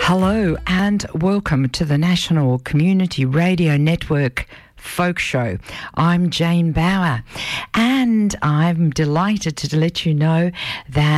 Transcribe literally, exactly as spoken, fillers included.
Hello and welcome to the National Community Radio Network Folk Show. I'm Jane Bauer, and I'm delighted to let you know that